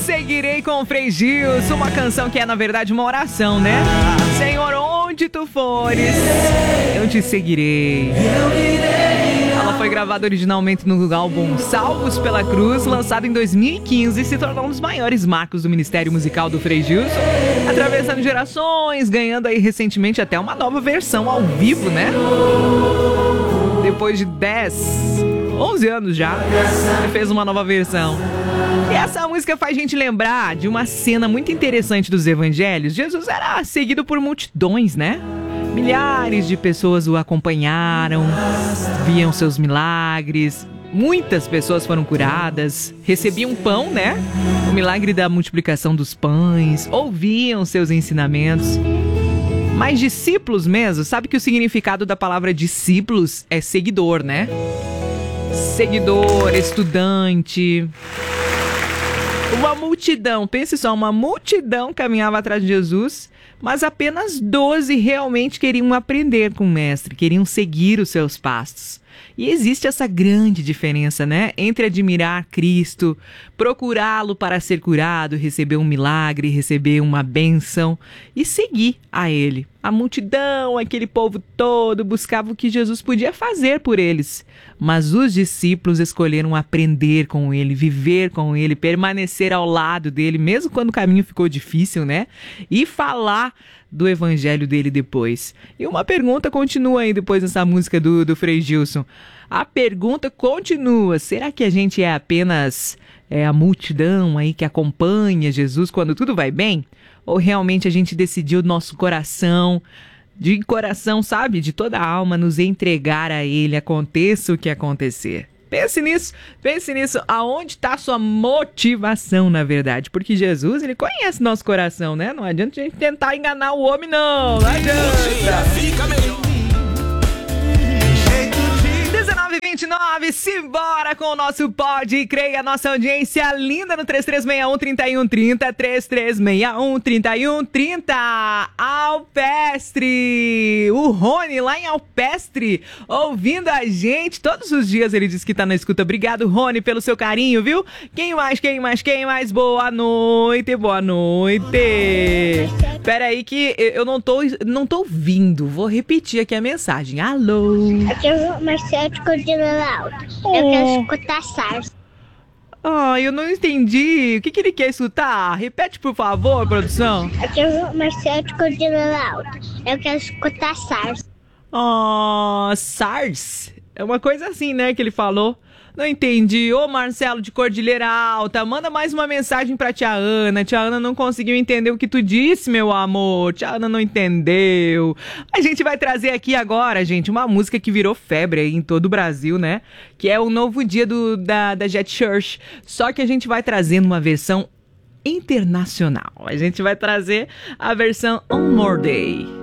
Seguirei com o Frei Gilson, uma canção que é na verdade uma oração, né? Senhor, onde tu fores, eu te seguirei. Ela foi gravada originalmente no álbum Salvos pela Cruz, lançado em 2015, e se tornou um dos maiores marcos do ministério musical do Frei Gilson, atravessando gerações, ganhando aí recentemente até uma nova versão ao vivo, né? Depois de 11 anos já, ele fez uma nova versão. E essa música faz a gente lembrar de uma cena muito interessante dos evangelhos. Jesus era seguido por multidões, né? Milhares de pessoas o acompanharam, viam seus milagres, muitas pessoas foram curadas, recebiam pão, né? O milagre da multiplicação dos pães, ouviam seus ensinamentos. Mas discípulos mesmo, sabe que o significado da palavra discípulos é seguidor, né? Seguidor, estudante. Uma multidão, pense só, uma multidão caminhava atrás de Jesus, mas apenas 12 realmente queriam aprender com o mestre, queriam seguir os seus passos. E existe essa grande diferença, né? Entre admirar Cristo, procurá-lo para ser curado, receber um milagre, receber uma bênção e seguir a ele. A multidão, aquele povo todo, buscava o que Jesus podia fazer por eles. Mas os discípulos escolheram aprender com ele, viver com ele, permanecer ao lado dele, mesmo quando o caminho ficou difícil, né? E falar do evangelho dele depois. E uma pergunta continua aí depois dessa música do Frei Gilson. A pergunta continua: será que a gente é apenas a multidão aí que acompanha Jesus quando tudo vai bem? Ou realmente a gente decidiu nosso coração, de coração, sabe, de toda a alma, nos entregar a ele, aconteça o que acontecer? Pense nisso, aonde está a sua motivação, na verdade? Porque Jesus, ele conhece nosso coração, né? Não adianta a gente tentar enganar o homem, não adianta. Fica melhor. 19h29, simbora com o nosso Pode Crer, a nossa audiência linda no 3361-3130, 3361-3130, Alpestre, o Rony lá em Alpestre, ouvindo a gente, todos os dias ele diz que tá na escuta. Obrigado, Rony, pelo seu carinho, viu? Quem mais? Boa noite. Pera aí que eu não tô ouvindo, vou repetir aqui a mensagem. Alô? Aqui é o Marcelo de Cordilheira Alta. Eu quero escutar SARS. Eu não entendi. O que ele quer escutar? Repete, por favor, produção. Aqui é o Marcelo de Cordilheira Alta. Eu quero escutar SARS. SARS? É uma coisa assim, né, que ele falou. Não entendi. Ô, Marcelo de Cordilheira Alta, manda mais uma mensagem pra tia Ana. Tia Ana não conseguiu entender o que tu disse, meu amor. Tia Ana não entendeu. A gente vai trazer aqui agora, gente, uma música que virou febre aí em todo o Brasil, né? Que é o novo dia da Jet Church. Só que a gente vai trazer uma versão internacional. A gente vai trazer a versão One More Day.